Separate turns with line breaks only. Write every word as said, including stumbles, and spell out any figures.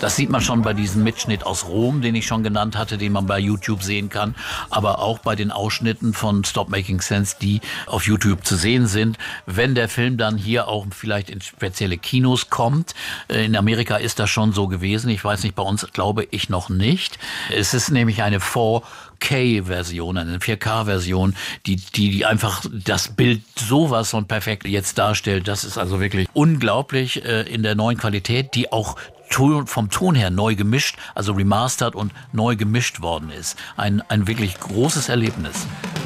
Das sieht man schon bei diesem Mitschnitt aus Rom, den ich schon genannt hatte, den man bei YouTube sehen kann, aber auch bei den Ausschnitten von Stop Making Sense, die auf YouTube zu sehen sind. Wenn der Film dann hier auch vielleicht in spezielle Kinos kommt, in Amerika ist das schon so gewesen, ich weiß nicht, bei uns glaube ich noch nicht. Es ist nämlich eine vier K-Version, eine vier K-Version, die, die, die einfach das Bild sowas von perfekt jetzt darstellt. Das ist also wirklich unglaublich äh, in der neuen Qualität, die auch vom Ton her neu gemischt, also remastert und neu gemischt worden ist. Ein, ein wirklich großes Erlebnis.